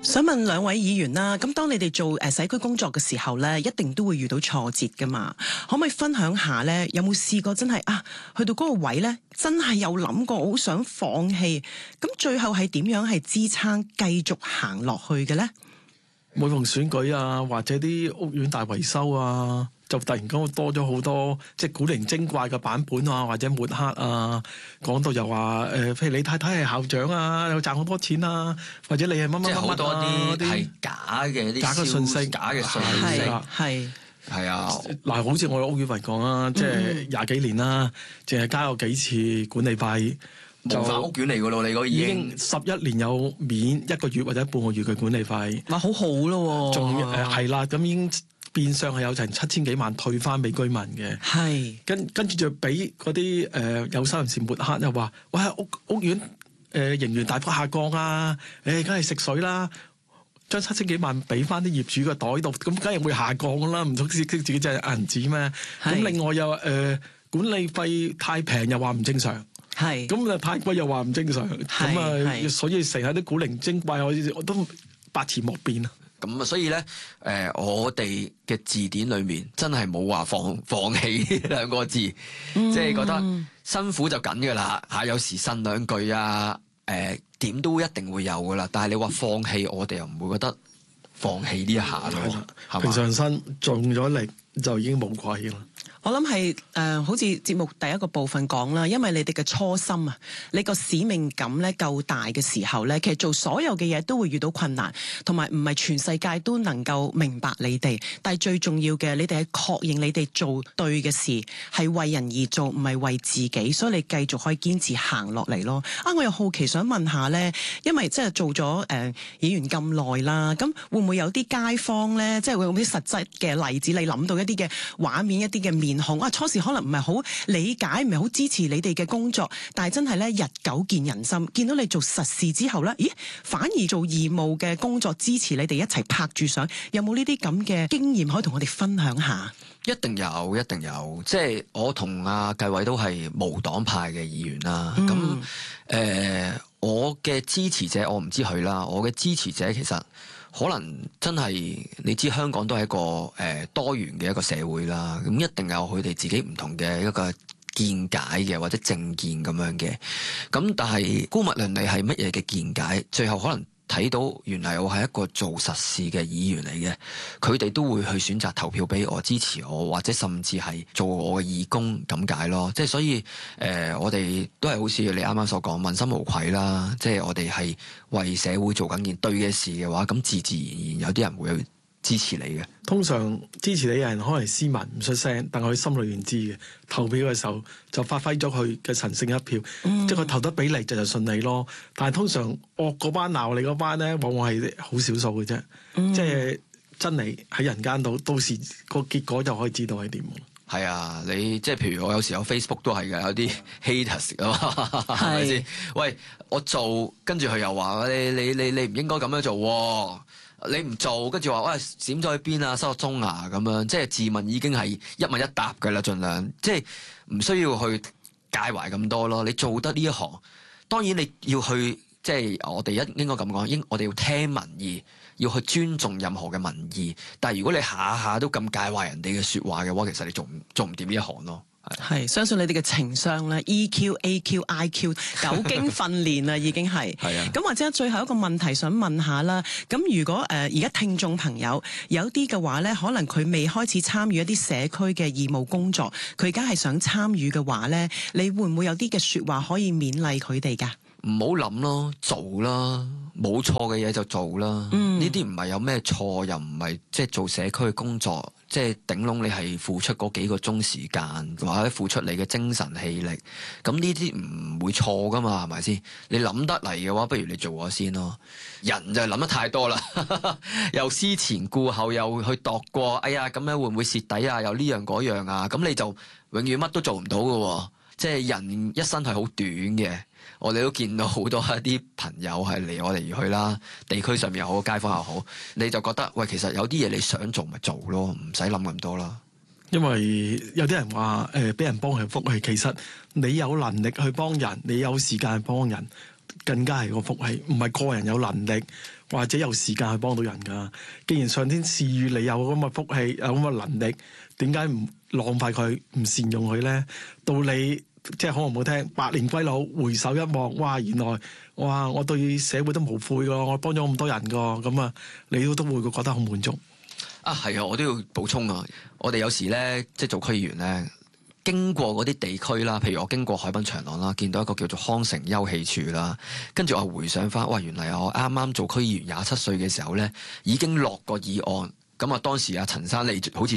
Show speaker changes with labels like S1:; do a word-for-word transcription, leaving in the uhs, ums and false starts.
S1: 想問兩位議員啦，咁當你哋做誒社區工作嘅時候咧，一定都會遇到挫折噶嘛？可唔可以分享下咧？有冇試過真係啊，去到嗰個位咧，真係有諗過好想放棄，咁最後係點樣係支撐繼續行落去嘅咧？
S2: 每逢選舉啊，或者啲屋苑大維修啊，就突然間多咗好多即係古靈精怪嘅版本啊，或者抹黑啊，講到又話誒、呃，譬如你太太係校長啊，又賺好多錢啊，或者你係乜乜乜乜啊，
S3: 即係好多啲係假嘅啲
S2: 假嘅信息，
S3: 假嘅信息
S1: 係
S3: 係啊！
S2: 嗱，好似我哋屋苑為講啊，即係廿幾年啦，淨係交過幾次管理費。
S3: 模範屋苑嚟噶咯，你嗰已經
S2: 十一年有免一個月或者半個月嘅管理費，
S1: 哇，好好咯，
S2: 仲誒係啦，咁已經變相係有成七千幾萬退翻俾居民嘅，
S1: 係
S2: 跟跟住就俾嗰啲誒有心人士抹黑，又話喂屋屋苑誒盈餘大幅下降啊，誒梗係食水啦，將七千幾萬俾翻啲業主個袋度，咁梗係會下降噶啦，唔通自己自己真係銀紙咩？咁另外又誒、呃、管理費太平又話唔正常。係咁啊！太貴又話唔正常，咁啊，所以成日啲古靈精怪，我我都百詞莫辯啊！
S3: 咁啊，所以咧，誒、呃，我哋嘅字典裏面真係冇話放放棄呢兩個字，嗯、即係覺得辛苦就緊噶啦嚇，有時呻兩句啊，誒、呃，點都一定會有噶啦。但係你話放棄，我哋又唔會覺得放棄呢一下咯，係嘛？
S2: 平常心盡咗力就已經冇愧啦。
S1: 我諗係誒，好似節目第一個部分講啦，因為你哋嘅初心啊，你個使命感咧夠大嘅時候咧，其實做所有嘅嘢都會遇到困難，同埋唔係全世界都能夠明白你哋。但係最重要嘅，你哋係確認你哋做對嘅事，係為人而做，唔係為自己，所以你繼續可以堅持行落嚟咯。啊，我又好奇想問下咧，因為即係做咗誒、呃、議員咁耐啦，咁會唔會有啲街坊咧，即係會有啲實質嘅例子，你諗到一啲嘅畫面，一啲嘅面紅啊，初時可能唔係好理解，唔係好支持你哋嘅工作，但係真係咧日久見人心，見到你做實事之後咧，咦，反而做義務嘅工作支持你哋一齊拍住相，有冇呢啲咁嘅經驗可以同我哋分享下？
S3: 一定有，一定有，即係我同阿繼偉都係無黨派嘅議員啦。咁誒、嗯呃，我嘅支持者我唔知佢啦，我嘅支持者其實。可能真係你知香港都係一個誒、呃、多元嘅一個社會啦，咁一定有佢哋自己唔同嘅一個見解嘅或者政見咁樣嘅，咁但係姑勿論你係乜嘢嘅見解，最後可能睇到原來我係一個做實事嘅議員嚟嘅，佢哋都會去選擇投票俾我支持我，或者甚至係做我嘅義工咁解咯。即係所以誒、呃，我哋都係好似你啱啱所講，問心無愧啦。即係我哋係為社會做緊件對嘅事嘅話，咁自自然然有啲人會去支持你嘅。
S2: 通常支持你嘅人可能係斯文唔出聲，但係佢心裏面知嘅，投票嘅時候就發揮咗佢嘅神聖一票，嗯、即係佢投得俾你就就信你咯。但係通常惡嗰班鬧你嗰班咧，往往係好少數嘅啫。嗯、即係真理喺人間度，到時個結果就可以知道係點。
S3: 係啊，你即係譬如我有時候 Facebook 都係嘅，有啲 haters 啊嘛，係咪先？喂，我做跟住佢又話你你你你唔應該咁樣做喎。你唔做，跟住話喂閃咗去邊啊，失咗蹤啊咁樣，即係自問已經係一問一答㗎啦，盡量即係唔需要去介懷咁多咯。你做得呢一行，當然你要去即係我哋一應該咁講，應我哋要聽民意，要去尊重任何嘅民意。但係如果你下下都咁介懷人哋嘅説話嘅話，其實你做唔做唔掂呢一行咯。
S1: 係，相信你哋嘅情商咧 ，E Q、A Q、I Q 久經訓練啦，已經係。係啊。咁或者最後一個問題想問下啦。咁如果誒而家聽眾朋友有啲嘅話咧，可能佢未開始參與一啲社區嘅義務工作，佢而家係想參與嘅話咧，你會唔會有啲嘅説話可以勉勵佢哋㗎？
S3: 唔好諗咯，做啦，冇錯嘅嘢就做啦。呢啲唔係有咩錯，又唔係即係做社區嘅工作。即係頂籠，你係付出嗰幾個鐘時間，或者付出你嘅精神氣力，咁呢啲唔會錯噶嘛，係咪先？你諗得嚟嘅話，不如你做咗先咯。人就諗得太多啦，又思前顧後，又去度過，哎呀咁樣會唔會蝕底啊？又呢樣嗰樣啊，咁你就永遠乜都做唔到噶。即係人一生係好短嘅。我哋都見到好多一啲朋友係離我哋而去啦，地區上面又好，街坊又好，你就覺得喂，其實有啲嘢你想做咪做咯，唔使諗咁多啦。
S2: 因為有啲人話誒，俾人幫係福氣，其實你有能力去幫人，你有時間去幫人， 更加係個福氣，唔係個人有能力或者有時間去幫到人㗎。既然上天賜予你有咁嘅福氣，有咁嘅能力，點解唔浪費佢，唔善用佢咧？到你即係可能唔好聽，百年歸老，回首一望，哇！原來哇，我對社會都無悔㗎，我幫咗咁多人㗎，咁啊，你都都會覺得好滿足。
S3: 啊，係啊，我都要補充啊！我哋有時咧，即係做區議員咧，經過嗰啲地區啦，譬如我經過海濱長廊啦，見到一個叫做康城休憩處啦，跟住我回想翻，哇！原嚟我啱啱做區議員廿七歲嘅時候咧，已經落過議案。咁啊，當時阿陳生你好似